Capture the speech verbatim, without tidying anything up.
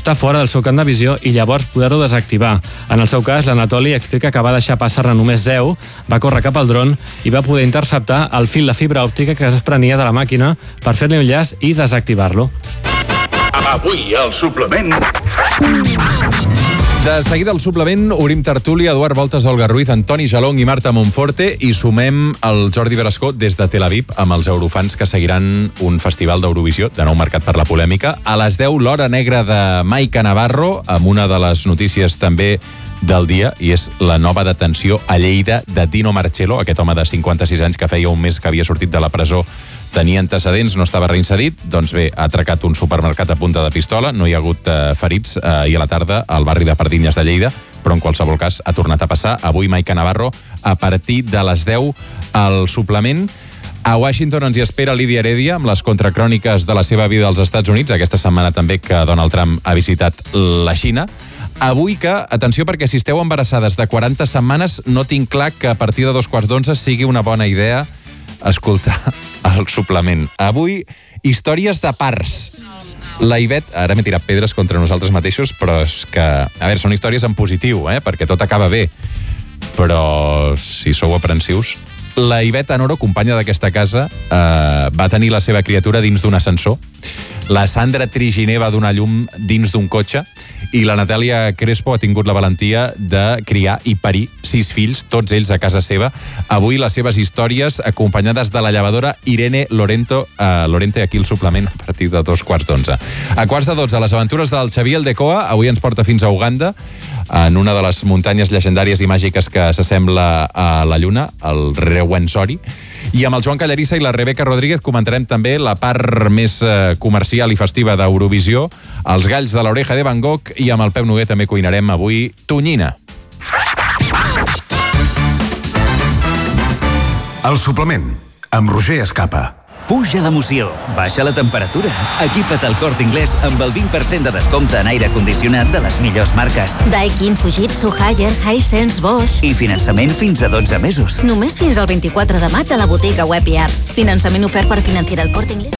està fora del seu camp de visió i llavors poder-ho desactivar. En el seu cas, l'Anatoli explica que va deixar passar-ne només deu, va córrer cap al dron i va poder interceptar el fil de fibra òptica que es desprenia de la màquina per fer-li un llaç i desactivar-lo. Avui, al suplement... De seguida al suplement obrim tertúlia, Eduard Voltes, Olga Ruiz, Antoni Jalong i Marta Monforte, i sumem el Jordi Berascó des de Tel Aviv amb els eurofans que seguiran un festival d'Eurovisió, de nou marcat per la polèmica. A les deu, l'Hora Negra de Maica Navarro, amb una de les notícies també del dia, i és la nova detenció a Lleida de Dino Marcello, aquest home de cinquanta-sis anys que feia un mes que havia sortit de la presó. Tenia antecedents, no estava reincidit, doncs bé, ha atracat un supermercat a punta de pistola, no hi ha hagut eh, ferits eh, ahir a la tarda al barri de Pardinyes de Lleida, però en qualsevol cas ha tornat a passar. Avui Maica Navarro, a partir de les deu, al suplement. A Washington ens hi espera Lídia Heredia amb les contracròniques de la seva vida als Estats Units, aquesta setmana també que Donald Trump ha visitat la Xina. Avui que, atenció, perquè si esteu embarassades de quaranta setmanes, no tinc clar que a partir de dos quarts d'onze sigui una bona idea escoltar el suplement. Avui, històries de parts. La Ivet, ara m'he tirat pedres contra nosaltres mateixos, però és que, a veure, són històries en positiu, eh? Perquè tot acaba bé. Però, si sou aprensius, la Ivet Anoro, companya d'aquesta casa, eh, va tenir la seva criatura dins d'un ascensor. La Sandra Triginer va donar llum dins d'un cotxe i la Natàlia Crespo ha tingut la valentia de criar i parir sis fills, tots ells a casa seva. Avui les seves històries acompanyades de la llevadora Irene Lorento, eh, Lorente, aquí el suplement a partir de dos quarts d'onze. A quarts de dotze, les aventures del Xavier Aldecoa, avui ens porta fins a Uganda, en una de les muntanyes llegendàries i màgiques que s'assembla a la Lluna, el Rwenzori. I amb el Joan Callarissa i la Rebeca Rodríguez comentarem també la part més eh, comercial i festiva d'Eurovisió, els galls de l'oreja de Van Gogh, i amb el Pep Noguer també cuinarem avui tonyina. El suplement, amb Roger Escapa. Puja l'emoció, baixa la temperatura. Equipa't al Corte Inglés amb el vint per cent de descompte en aire condicionat de les millors marques. Daikin, Fujitsu, Haier, Hisense, Bosch. I finançament fins a dotze mesos. Només fins al vint-i-quatre de maig a la botiga web i app. Finançament ofert per Financiera El Corte Inglés.